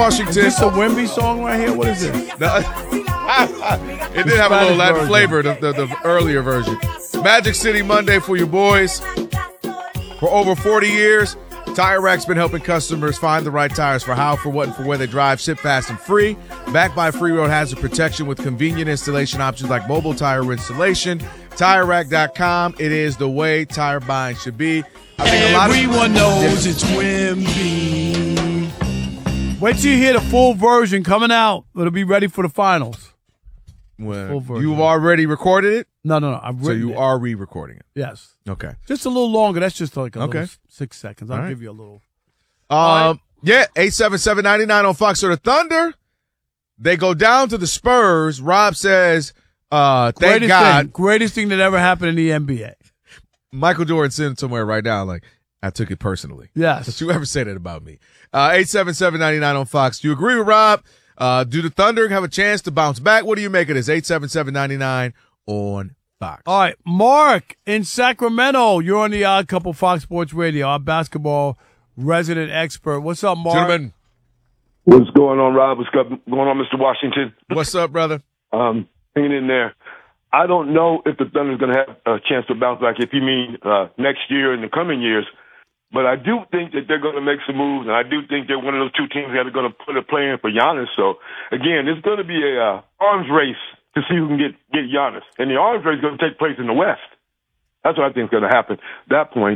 Washington. Is this a Wemby song right here? What is this? It did have a little Latin flavor, the earlier version. Magic City Monday for you boys. For over 40 years, Tire Rack's been helping customers find the right tires for how, for what, and for where they drive. Ship fast and free. Backed by Free Road Hazard Protection with convenient installation options like mobile tire installation. TireRack.com. It is the way tire buying should be. I think everyone knows it's Wemby. Wait till you hear the full version coming out. It'll be ready for the finals. Well, you've already recorded it? No. So you are re-recording it? Yes. Okay. Just a little longer. That's just like a little 6 seconds. I'll give you a little. Yeah, 877-99 on Fox. So the Thunder, they go down to the Spurs. Rob says, thank God. Greatest thing that ever happened in the NBA. Michael Jordan sent somewhere right now, like, I took it personally. Yes. Don't you ever say that about me. 877-99 on Fox. Do you agree with Rob? Do the Thunder have a chance to bounce back? What do you make of this? 877-99 on Fox. All right. Mark in Sacramento. You're on the Odd Couple Fox Sports Radio, our basketball resident expert. What's up, Mark? Gentlemen. What's going on, Rob? What's going on, Mr. Washington? What's up, brother? Hanging in there. I don't know if the Thunder's going to have a chance to bounce back, if you mean next year and the coming years. But I do think that they're going to make some moves, and I do think they're one of those two teams that are going to put a play in for Giannis. So, again, it's going to be a arms race to see who can get Giannis. And the arms race is going to take place in the West. That's what I think is going to happen at that point.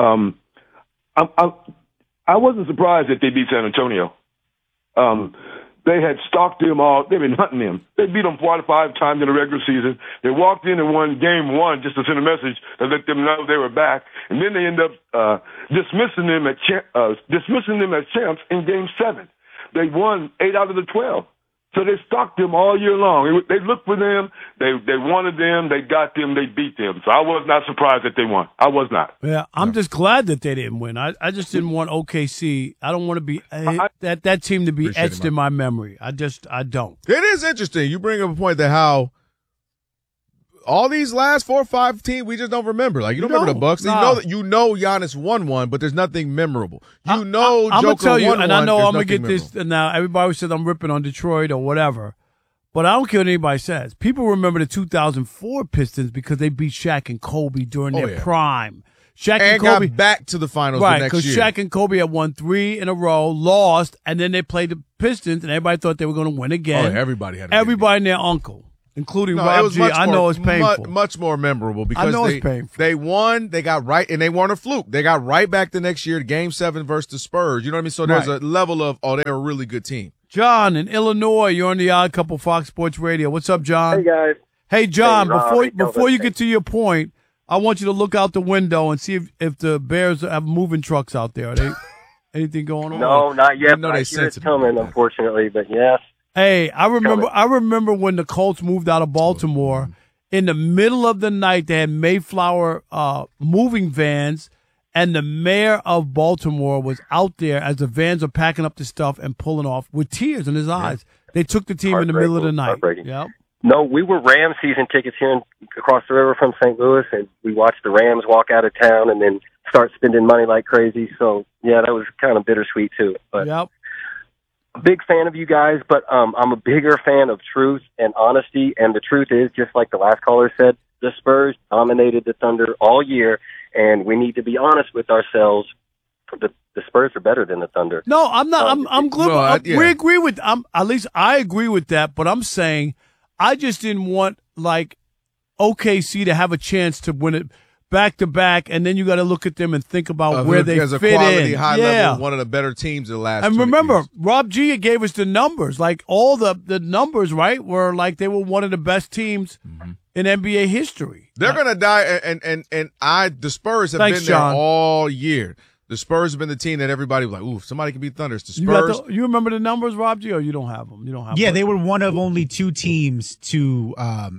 I wasn't surprised that they beat San Antonio. They had stalked them all. They've been hunting them. They beat them 4 to 5 times in the regular season. They walked in and won game 1 just to send a message to let them know they were back. And then they end up dismissing them as champs in game 7. They won 8 out of the 12. So they stalked them all year long. They looked for them. They wanted them. They got them. They beat them. So I was not surprised that they won. I was not. Yeah, I'm just glad that they didn't win. I just didn't want OKC. I don't want to be that team to be etched in my memory. I don't. It is interesting. You bring up a point that how all these last 4 or 5 teams, we just don't remember. Like, you don't remember the Bucks. No. You know Giannis won one, but there's nothing memorable. I'm gonna tell you, and I know I'm gonna get memorable. this now. Everybody says I'm ripping on Detroit or whatever, but I don't care what anybody says. People remember the 2004 Pistons because they beat Shaq and Kobe during their prime. Shaq and Kobe got back to the finals right, the next year. Because Shaq and Kobe had won 3 in a row, lost, and then they played the Pistons, and everybody thought they were going to win again. Oh, everybody had and their uncle. Including Rob G. I know it's painful. Much more memorable because it's painful. They won, they got right, and they weren't a fluke. They got right back the next year, game 7 versus the Spurs. You know what I mean? So there's a level of, they're a really good team. John in Illinois, you're on the Odd Couple Fox Sports Radio. What's up, John? Hey, guys. Hey, John, before you get to your point, I want you to look out the window and see if the Bears have moving trucks out there. Are they anything going on? No, not yet. No, I hear it's coming, unfortunately, but yes. Hey, I remember when the Colts moved out of Baltimore. In the middle of the night, they had Mayflower moving vans, and the mayor of Baltimore was out there as the vans are packing up the stuff and pulling off with tears in his eyes. They took the team in the middle of the night. Yep. No, we were Rams season tickets here across the river from St. Louis, and we watched the Rams walk out of town and then start spending money like crazy. So, yeah, that was kind of bittersweet, too. But yep. Big fan of you guys, but I'm a bigger fan of truth and honesty. And the truth is, just like the last caller said, the Spurs dominated the Thunder all year, and we need to be honest with ourselves. The Spurs are better than the Thunder. No, I'm not. I'm glad. We agree with. At least I agree with that. But I'm saying I just didn't want like OKC to have a chance to win it back to back, and then you got to look at them and think about where they as a fit quality, in. High level, one of the better teams of the last. And 20 remember, years. Rob G gave us the numbers. Like all the numbers, right, were like they were one of the best teams in NBA history. They're gonna die, and the Spurs have been there all year. The Spurs have been the team that everybody was like, ooh, somebody can beat Thunder. It's the Spurs. You remember the numbers, Rob G, or you don't have them? You don't have them. Yeah, they were one of only 2 teams to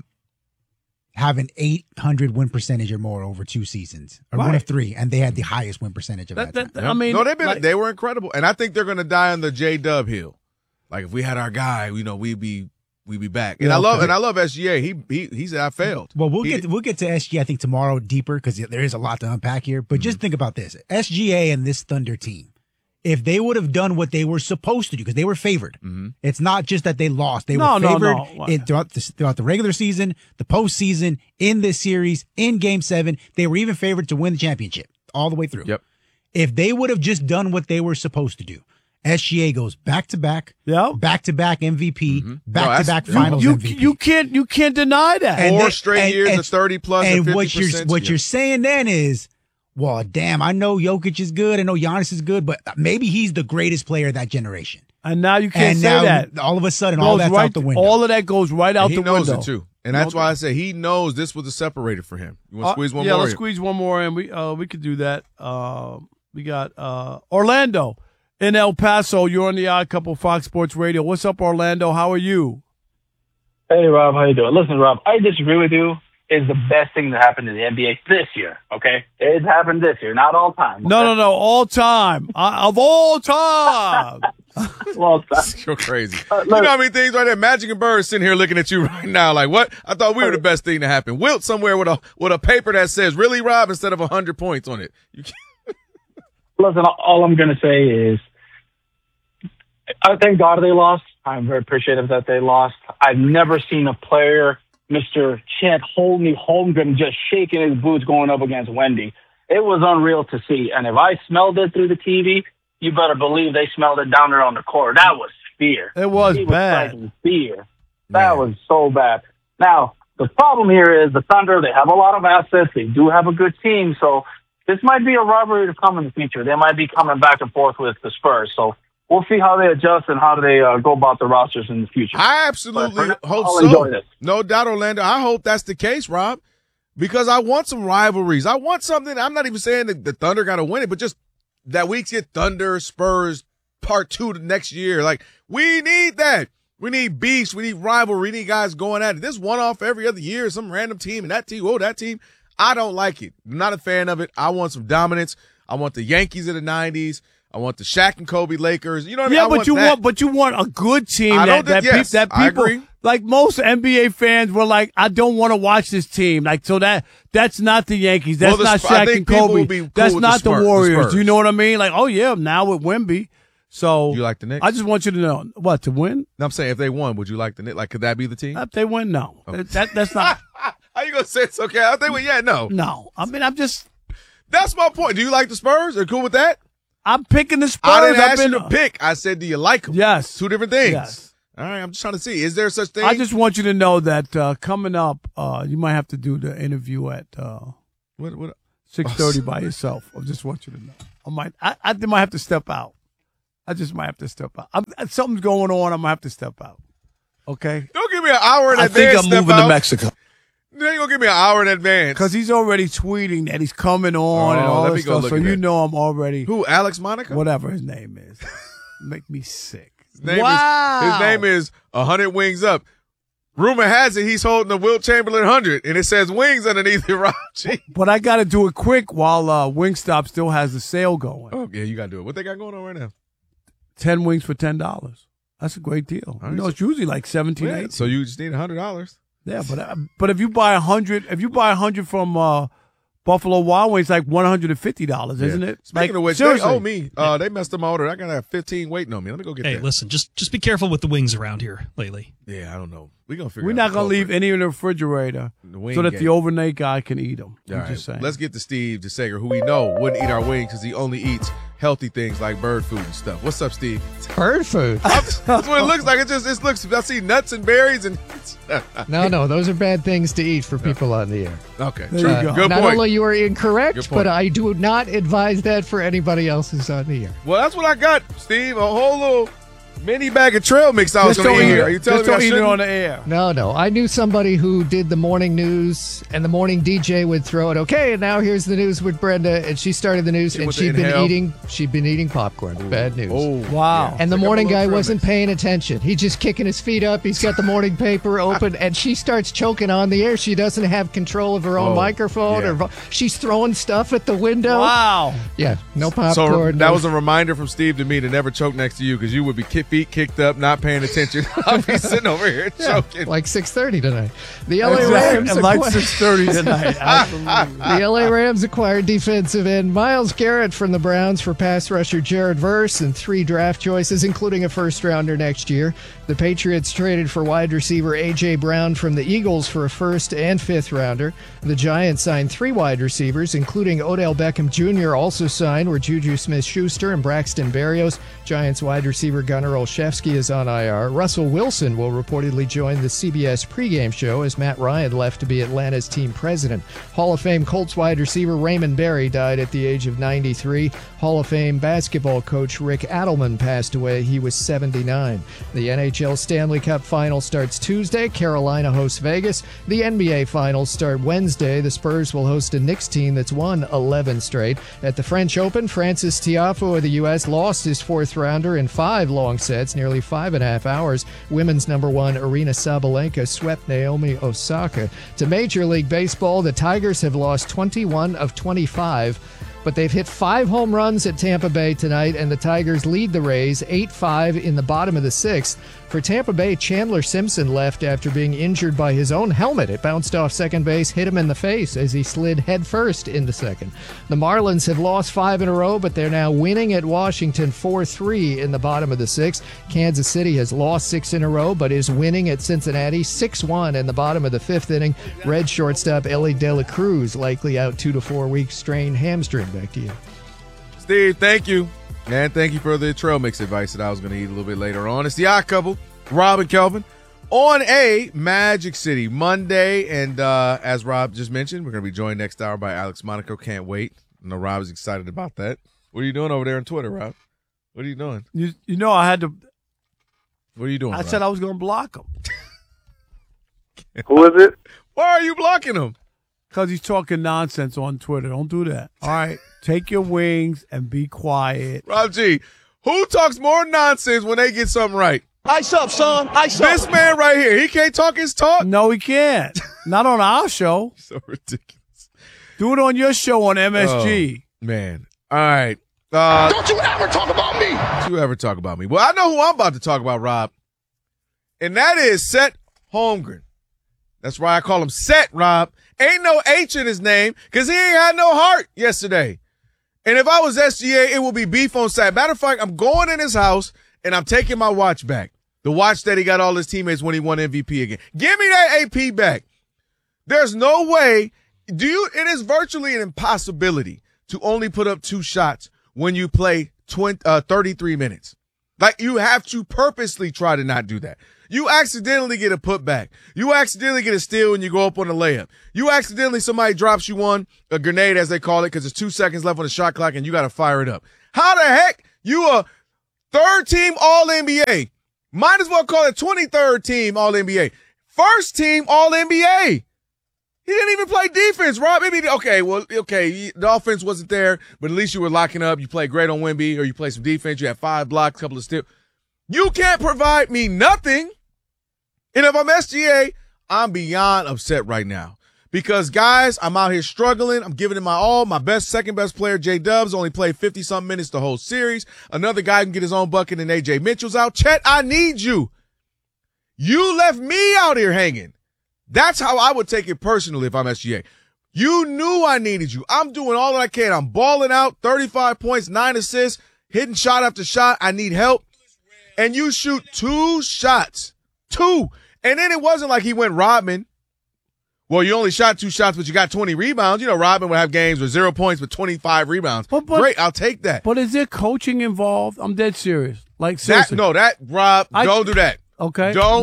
have an 800 win percentage or more over 2 seasons, or one of 3, and they had the highest win percentage of that time. I mean, no, they were incredible, and I think they're going to die on the J-Dub hill. Like if we had our guy, we'd be back. And I love SGA. He said I failed. Well, we'll get to SGA I think tomorrow deeper because there is a lot to unpack here. But just think about this: SGA and this Thunder team If they would have done what they were supposed to do, because they were favored. It's not just that they lost. They were favored throughout the regular season, the postseason, in this series, in Game 7. They were even favored to win the championship all the way through. Yep. If they would have just done what they were supposed to do, SGA goes back-to-back, back-to-back MVP, back-to-back finals MVP. You can't deny that. And 4 straight years of 30-plus and 50%. And what you're saying then is, well, damn, I know Jokic is good. I know Giannis is good, but maybe he's the greatest player of that generation. And now you can't say that. All of a sudden, all that's out the window. All of that goes right out the window. He knows it, too. And that's why I say he knows this was a separator for him. You want to squeeze one more? Yeah, let's squeeze one more in. We could do that. We got Orlando in El Paso. You're on the Odd Couple Fox Sports Radio. What's up, Orlando? How are you? Hey, Rob. How you doing? Listen, Rob, I disagree with you. Is the best thing that happened in the NBA this year, okay? It happened this year, not all time. Okay? No, all time. Of all time. Well, you're crazy. You know how many things right there? Magic and Bird sitting here looking at you right now like, what? I thought we were the best thing to happen. Wilt somewhere with a paper that says, really, Rob, instead of 100 points on it. Listen, all I'm going to say is, I thank God they lost. I'm very appreciative that they lost. I've never seen a player, Mr. Chet Holmgren, just shaking his boots going up against Wendy. It was unreal to see. And if I smelled it through the TV, you better believe they smelled it down there on the court. That was fear. It was bad. Fear. That was so bad. Now, the problem here is the Thunder, they have a lot of assets. They do have a good team. So this might be a rivalry to come in the future. They might be coming back and forth with the Spurs. So we'll see how they adjust and how they go about the rosters in the future. I absolutely hope so. No doubt, Orlando. I hope that's the case, Rob, because I want some rivalries. I want something. I'm not even saying that the Thunder got to win it, but just that we get Thunder, Spurs, part 2 the next year. Like, we need that. We need beefs. We need rivalry. We need guys going at it. This one-off every other year, some random team, and that team. I don't like it. I'm not a fan of it. I want some dominance. I want the Yankees of the 90s. I want the Shaq and Kobe Lakers. You know what I mean? Yeah, but you want a good team that people, like most NBA fans were like, I don't want to watch this team. Like, so that's not the Yankees. That's not Shaq and Kobe. That's not the Warriors. You know what I mean? Like, oh yeah, now with Wemby. So you like the Knicks? I just want you to know what to win. No, I'm saying if they won, would you like the Knicks? Like, could that be the team? If they win, no. Okay. That's not. How you gonna say it's okay? If they win, yeah, no. No, I mean I'm just. That's my point. Do you like the Spurs? Are you cool with that? I'm picking the Spurs. I didn't ask you to pick. I said, do you like them? Yes. 2 different things. Yes. All right, I'm just trying to see. Is there such thing? I just want you to know that coming up, you might have to do the interview at 6:30 by yourself. I just want you to know. I might have to step out. I just might have to step out. Something's going on. I might have to step out. Okay? Don't give me an hour in advance. I think I'm moving to Mexico. You ain't gonna give me an hour in advance. Because he's already tweeting that he's coming on and all that stuff. So you know I'm already. Who, Alex Monica? Whatever his name is. Make me sick. His name is 100 Wings Up. Rumor has it he's holding the Wilt Chamberlain 100, and it says wings underneath it, Rob G. But I got to do it quick while Wingstop still has the sale going. Oh, yeah, you got to do it. What they got going on right now? 10 wings for $10. That's a great deal. Right, it's usually like $17, $18. So you just need $100. Yeah, but if you buy 100 from Buffalo Wild Wings, like $150, isn't it? Speaking of which, seriously. They owe me. They messed up my order. I gotta have 15 waiting on me. Let me go get that. Hey, listen, just be careful with the wings around here lately. Yeah, I don't know. We're gonna figure. We're not gonna leave any in the refrigerator so that the overnight guy can eat them. I'm just saying. Let's get to Steve DeSager, who we know wouldn't eat our wings because he only eats healthy things like bird food and stuff. What's up, Steve? Bird food. That's what it looks like. It looks. I see nuts and berries and. No, those are bad things to eat for people on the air. Okay, there you go. Good not point. Only you are incorrect, but I do not advise that for anybody else who's on the air. Well, that's what I got, Steve. A whole little mini bag of trail mix I was going to eat here. Are you telling me I shouldn't? Eat it on the air? No. I knew somebody who did the morning news, and the morning DJ would throw it. Okay, and now here's the news with Brenda, and she started the news, and she'd been eating popcorn. Ooh. Bad news. Oh, wow! And the morning guy wasn't paying attention. He's just kicking his feet up. He's got the morning paper open, and she starts choking on the air. She doesn't have control of her own microphone, or she's throwing stuff at the window. Wow! Yeah, no popcorn. So that was a reminder from Steve to me to never choke next to you because you would be feet kicked up, not paying attention. I'll be sitting over here choking. Like 6:30 tonight. The LA Rams like 6:30 tonight. The LA Rams acquired defensive end Myles Garrett from the Browns for pass rusher Jared Verse and 3 draft choices, including a first-rounder next year. The Patriots traded for wide receiver A.J. Brown from the Eagles for a first and fifth-rounder. The Giants signed 3 wide receivers, including Odell Beckham Jr. Also signed were Juju Smith-Schuster and Braxton Berrios. Giants wide receiver Gunnar Olszewski is on IR. Russell Wilson will reportedly join the CBS pregame show as Matt Ryan left to be Atlanta's team president. Hall of Fame Colts wide receiver Raymond Berry died at the age of 93. Hall of Fame basketball coach Rick Adelman passed away. He was 79. The NHL Stanley Cup Final starts Tuesday. Carolina hosts Vegas. The NBA Finals start Wednesday. The Spurs will host a Knicks team that's won 11 straight. At the French Open, Francis Tiafoe of the U.S. lost his fourth rounder in 5 long sets, nearly 5.5 hours. Women's number 1 Aryna Sabalenka swept Naomi Osaka. To Major League Baseball, the Tigers have lost 21 of 25. But they've hit 5 home runs at Tampa Bay tonight, and the Tigers lead the Rays 8-5 in the bottom of the 6th. For Tampa Bay, Chandler Simpson left after being injured by his own helmet. It bounced off second base, hit him in the face as he slid headfirst into second. The Marlins have lost 5 in a row, but they're now winning at Washington 4-3 in the bottom of the 6th. Kansas City has lost 6 in a row, but is winning at Cincinnati 6-1 in the bottom of the 5th inning. Red shortstop Ellie De La Cruz likely out 2 to 4 weeks strained hamstring. Back to you. Steve, thank you. And thank you for the trail mix advice that I was going to eat a little bit later on. It's the Odd Couple, Rob and Kelvin, on a Magic City Monday. And as Rob just mentioned, we're going to be joined next hour by Alex Monaco. Can't wait. I know Rob is excited about that. What are you doing over there on Twitter, Rob? What are you doing? You know I had to. What are you doing, I Rob? said I was going to block him. Who is it? Why are you blocking him? Because he's talking nonsense on Twitter. Don't do that. All right. Take your wings and be quiet. Rob G, who talks more nonsense when they get something right? Ice up, son. Ice up. This man right here. He can't talk his talk? No, he can't. Not on our show. So ridiculous. Do it on your show on MSG. Oh, man. All right. Don't you ever talk about me. Don't you ever talk about me. Well, I know who I'm about to talk about, Rob. And that is Seth Holmgren. That's why I call him Set, Rob. Ain't no H in his name because he ain't had no heart yesterday. And if I was SGA, it would be beef on Saturday. Matter of fact, I'm going in his house and I'm taking my watch back. The watch that he got all his teammates when he won MVP again. Give me that AP back. There's no way. It is virtually an impossibility to only put up 2 shots when you play 33 minutes. Like, you have to purposely try to not do that. You accidentally get a putback. You accidentally get a steal and you go up on a layup. You accidentally, somebody drops you a grenade as they call it, because there's 2 seconds left on the shot clock and you got to fire it up. How the heck you a 3rd team All-NBA? Might as well call it 23rd team All-NBA. 1st team All-NBA. He didn't even play defense, Rob. The offense wasn't there, but at least you were locking up. You played great on Wemby, or you played some defense. You had 5 blocks, a couple of steals. You can't provide me nothing. And if I'm SGA, I'm beyond upset right now. Because, guys, I'm out here struggling. I'm giving it my all. My second best player, J-Dubs, only played 50-something minutes the whole series. Another guy can get his own bucket, and A.J. Mitchell's out. Chet, I need you. You left me out here hanging. That's how I would take it personally if I'm SGA. You knew I needed you. I'm doing all that I can. I'm balling out, 35 points, 9 assists, hitting shot after shot. I need help. And you shoot 2 shots. 2. And then it wasn't like he went Rodman. Well, you only shot 2 shots, but you got 20 rebounds. You know, Rodman would have games with 0 points but 25 rebounds. Great, I'll take that. But is there coaching involved? I'm dead serious. Like, seriously. Rob, don't do that. Okay. No.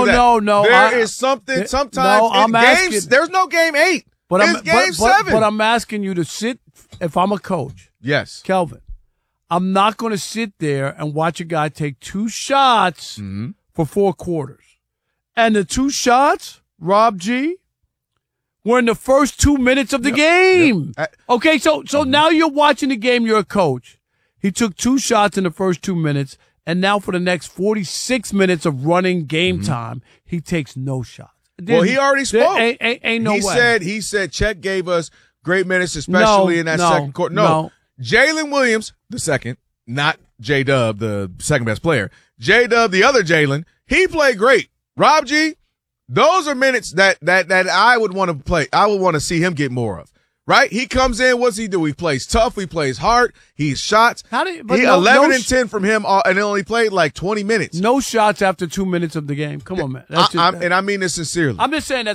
There is something sometimes games. There's no game 8. But it's game 7. But I'm asking you to sit, if I'm a coach. Yes. Kelvin, I'm not going to sit there and watch a guy take 2 shots for 4 quarters. And the 2 shots, Rob G., were in the first 2 minutes of the game. Okay, so now you're watching the game. You're a coach. He took 2 shots in the first 2 minutes. And now for the next 46 minutes of running game time, he takes no shots. Well, he already spoke. Ain't no way. He said Chet gave us great minutes, especially in that second quarter. No. Jalen Williams, the second, not J-Dub, the second best player. J-Dub, the other Jalen, he played great. Rob G, those are minutes that I would want to play. I would want to see him get more of. Right? He comes in, what's he do? He plays tough, he plays hard, he's shots. 11 and 10 from him, and he only played like 20 minutes. No shots after 2 minutes of the game. Come on, man. And I mean this sincerely. I'm just saying,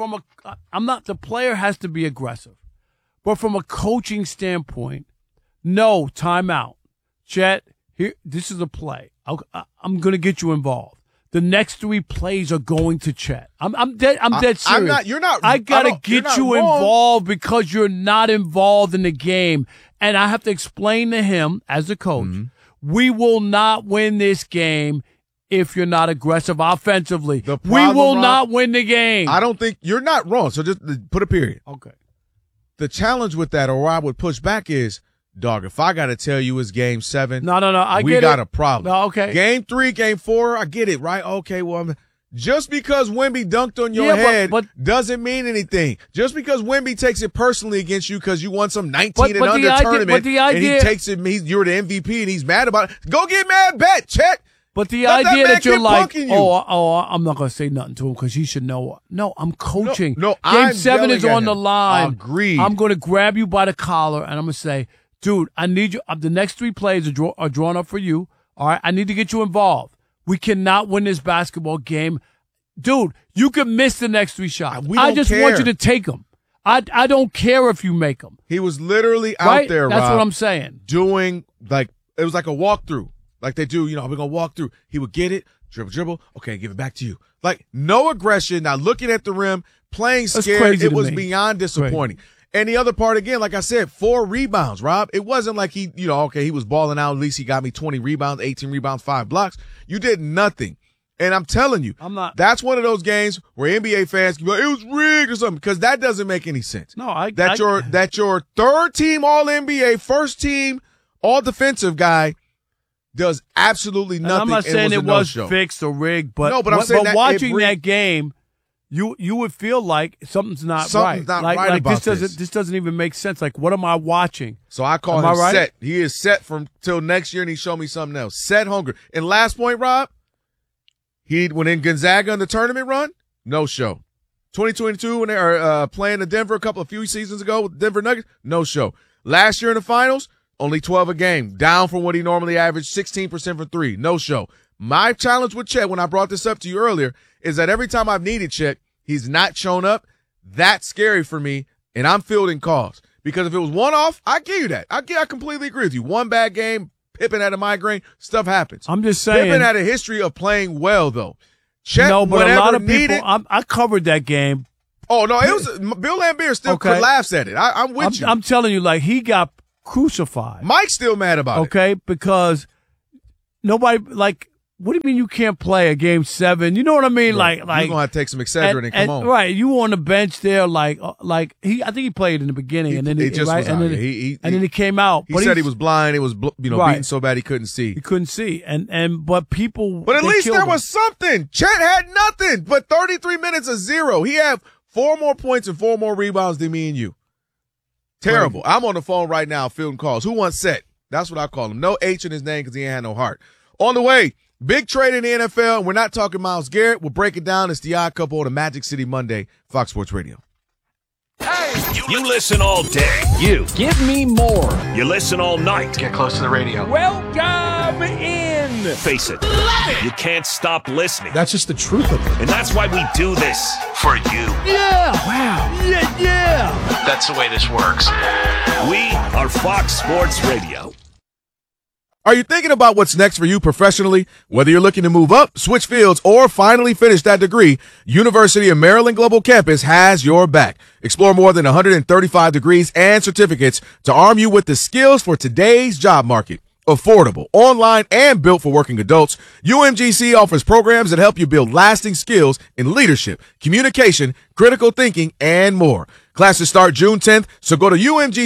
the player has to be aggressive. But from a coaching standpoint, no, timeout. Chet, here, this is a play. I'm going to get you involved. The next 3 plays are going to Chet. I'm dead serious. You're not. I gotta get you involved because you're not involved in the game, and I have to explain to him as a coach, we will not win this game if you're not aggressive offensively. We will not win the game. I don't think you're not wrong. So just put a period. Okay. The challenge with that, or where I would push back, is, dog, if I got to tell you it's game 7, we got a problem. No, okay. Game 3, game 4, I get it, right? Okay, well, just because Wemby dunked on your head doesn't mean anything. Just because Wemby takes it personally against you because you won some 19 and under tournament, and he takes it, you're the MVP, and he's mad about it. Go get mad, bet, check. But the idea that you're like, I'm not going to say nothing to him because he should know. No, I'm coaching. No, game 7 is on the line. Agreed. I'm going to grab you by the collar, and I'm going to say, dude, I need you. The next 3 plays are drawn up for you. All right, I need to get you involved. We cannot win this basketball game. Dude, you can miss the next 3 shots. I just want you to take them. I don't care if you make them. He was literally out there, That's Rob, what I'm saying. doing, like, it was like a walkthrough. Like they do, we're going to walk through. He would get it, dribble. Okay, give it back to you. Like, no aggression, not looking at the rim, playing scared. It was beyond disappointing. Crazy. And the other part, again, like I said, 4 rebounds, Rob. It wasn't like he was balling out. At least he got me 20 rebounds, 18 rebounds, 5 blocks. You did nothing. And I'm telling you, that's one of those games where NBA fans can go, it was rigged or something, because that doesn't make any sense. No, that your third team All-NBA, first team All-Defensive guy does absolutely nothing. And I'm not saying it was fixed or rigged, but I'm saying watching that game, you would feel like something's not right. Not right about this doesn't even make sense. Like, what am I watching? So I call him set. He is set from till next year, and he showed me something else. Set hungry. And last point, Rob, when in Gonzaga in the tournament run, no show. 2022 when they are playing in Denver a few seasons ago with Denver Nuggets, no show. Last year in the finals, only 12 a game, down from what he normally averaged, 16% from 3, no show. My challenge with Chet, when I brought this up to you earlier, is that every time I've needed Chet, he's not shown up. That's scary for me, and I'm fielding calls. Because if it was one-off, I give you that. I completely agree with you. One bad game, Pippen had a migraine, stuff happens. I'm just saying. Pippen had a history of playing well, though. Chet, but a lot of people, I covered that game. Oh, no, it was Bill Laimbeer still laughs at it. I'm with you. I'm telling you, like, he got crucified. Mike's still mad about it. Okay, because nobody, like, what do you mean you can't play a game 7? You know what I mean? Right. Like you're gonna have to take some Excedrin and come on. Right, you on the bench there, like I think he played in the beginning, and then he came out. He said he was blind. It was beaten so bad he couldn't see. He couldn't see, but people. But at least there was something. Chet had nothing but 33 minutes of 0. He had 4 more points and 4 more rebounds than me and you. Terrible. Right. I'm on the phone right now fielding calls. Who wants Set? That's what I call him. No H in his name because he ain't had no heart. On the way, big trade in the NFL. We're not talking Myles Garrett. We'll break it down. It's the Odd Couple on the Magic City Monday, Fox Sports Radio. Hey, you listen all day. You give me more. You listen all night. Get close to the radio. Welcome in. Face it, you can't stop listening. That's just the truth of it. And that's why we do this for you. Yeah. Wow. Yeah. That's the way this works. We are Fox Sports Radio. Are you thinking about what's next for you professionally? Whether you're looking to move up, switch fields, or finally finish that degree, University of Maryland Global Campus has your back. Explore more than 135 degrees and certificates to arm you with the skills for today's job market. Affordable, online, and built for working adults, UMGC offers programs that help you build lasting skills in leadership, communication, critical thinking, and more. Classes start June 10th, so go to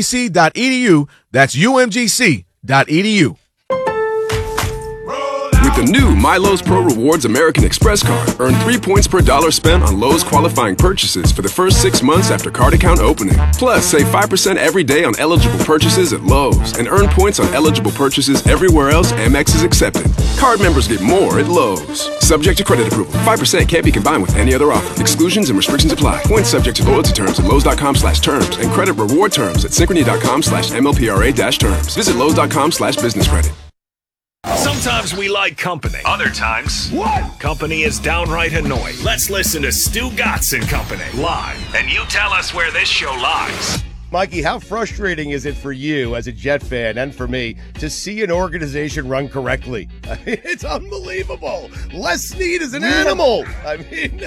umgc.edu. That's umgc.edu. With the new MyLowe's Pro Rewards American Express card. Earn 3 points per dollar spent on Lowe's qualifying purchases for the first 6 months after card account opening. Plus, save 5% every day on eligible purchases at Lowe's and earn points on eligible purchases everywhere else Amex is accepted. Card members get more at Lowe's. Subject to credit approval. 5% can't be combined with any other offer. Exclusions and restrictions apply. Points subject to loyalty terms at Lowe's.com/terms and credit reward terms at Synchrony.com/MLPRA-terms. Visit Lowe's.com/business credit. Sometimes we like company. Other times, company is downright annoying. Let's listen to Stu Gatz and Company live, and you tell us where this show lies. Mikey, how frustrating is it for you as a Jet fan and for me to see an organization run correctly? I mean, it's unbelievable. Les Snead is an animal. I mean,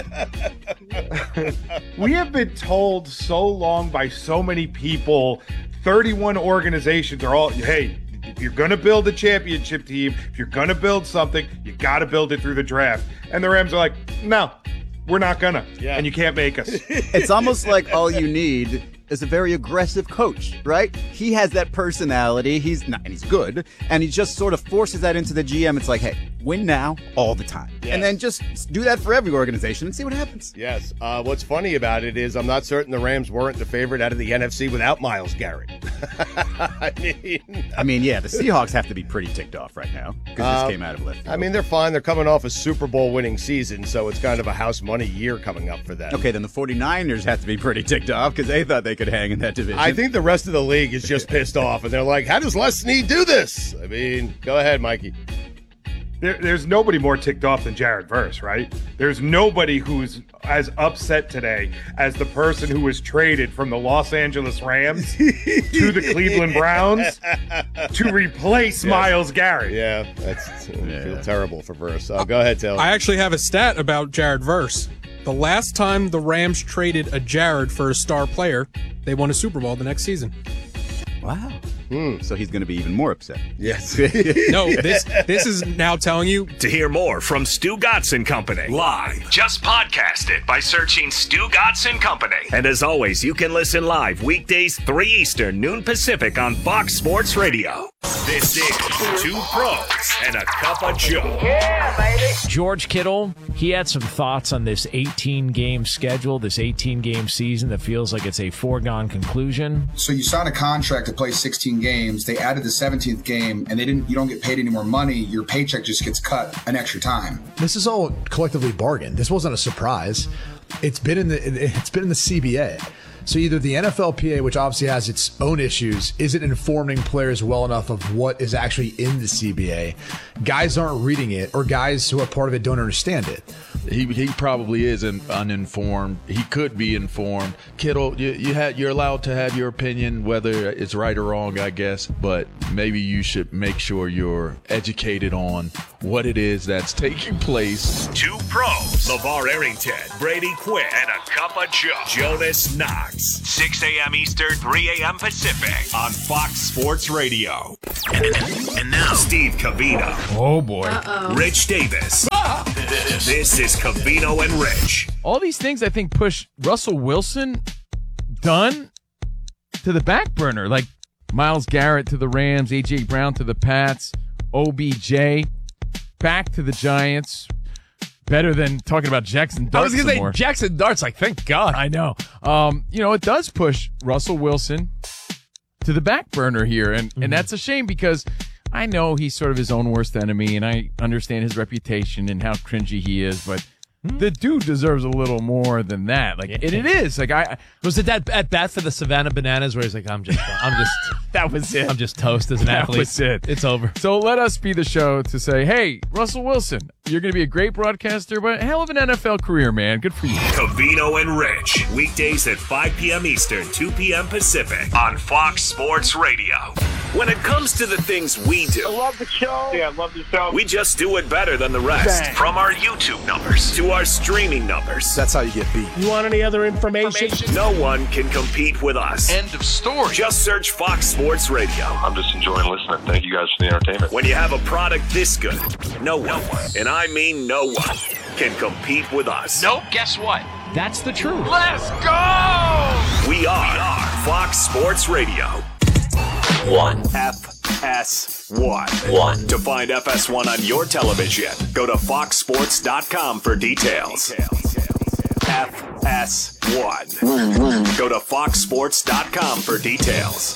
we have been told so long by so many people, 31 organizations are all, hey, if you're going to build a championship team, if you're going to build something, you got to build it through the draft. And the Rams are like, no, we're not going to. Yeah. And you can't make us. It's almost like all you need is a very aggressive coach, right? He has that personality. He's not, and he's good. And he just sort of forces that into the GM. It's like, hey, win now all the time. Yes. And then just do that for every organization and see what happens. Yes. What's funny about it is I'm not certain the Rams weren't the favorite out of the NFC without Myles Garrett. I mean, yeah, the Seahawks have to be pretty ticked off right now because this came out of left field. I mean, they're fine. They're coming off a Super Bowl winning season, so it's kind of a house money year coming up for them. Okay, then the 49ers have to be pretty ticked off because they thought they could hang in that division. I think the rest of the league is just pissed off, and they're like, how does Les Snead do this? I mean, go ahead, Mikey. There's nobody more ticked off than Jared Verse, right? There's nobody who's as upset today as the person who was traded from the Los Angeles Rams to the Cleveland Browns to replace Myles Garrett. Yeah, I feel terrible for Verse. Go ahead, Taylor. I actually have a stat about Jared Verse. The last time the Rams traded a Jared for a star player, they won a Super Bowl the next season. Wow. So he's going to be even more upset. Yes. No, this is now telling you. To hear more from Stu Gatz and Company live, just podcast it by searching Stu Gatz and Company. And as always, you can listen live weekdays 3 Eastern, noon Pacific on Fox Sports Radio. This is Two Pros and a Cup of Joe. Yeah, baby. George Kittle, he had some thoughts on this 18-game schedule, this 18-game season that feels like it's a foregone conclusion. So you sign a contract to play 16 games. They added the 17th game, and you don't get paid any more money. Your paycheck just gets cut an extra time. This is all collectively bargained. This wasn't a surprise. It's been in the CBA. So either the NFLPA, which obviously has its own issues, isn't informing players well enough of what is actually in the CBA. Guys aren't reading it, or guys who are part of it don't understand it. He probably is uninformed. He could be informed. Kittle, you're allowed to have your opinion, whether it's right or wrong, I guess, but maybe you should make sure you're educated on what it is that's taking place. Two Pros, LeVar Arrington, Brady Quinn, and a Cup of Joe, Jonas Knox. 6 a.m. Eastern, 3 a.m. Pacific on Fox Sports Radio. And now, Steve Covino. Oh, boy. Rich Davis. This is Covino and Rich. All these things, I think, push Russell Wilson to the back burner. Like Myles Garrett to the Rams, A.J. Brown to the Pats, OBJ back to the Giants. Better than talking about Jackson Dart. I was going to say Jackson Dart's like, thank God. I know. It does push Russell Wilson to the back burner here. And that's a shame because I know he's sort of his own worst enemy, and I understand his reputation and how cringy he is, but the dude deserves a little more than that. Like, it is. Like, was it that at bat for the Savannah Bananas where he's like, I'm just that was it. I'm just toast as an athlete. That was it. It's over. So let us be the show to say, hey, Russell Wilson, you're going to be a great broadcaster, but a hell of an NFL career, man. Good for you. Covino and Rich, weekdays at 5 p.m. Eastern, 2 p.m. Pacific on Fox Sports Radio. When it comes to the things we do, I love the show. Yeah, I love the show. We just do it better than the rest. Bang. From our YouTube numbers to our streaming numbers. That's how you get beat. You want any other information? No one can compete with us. End of story. Just search Fox Sports Radio. I'm just enjoying listening. Thank you guys for the entertainment. When you have a product this good, no one, and I mean no one, can compete with us. Nope, guess what? That's the truth. Let's go! We are Fox Sports Radio. 1F FS1. To find FS1 on your television, go to foxsports.com for details. FS1. Go to foxsports.com for details.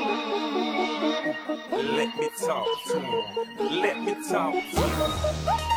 Let me talk to him. Let me talk to him.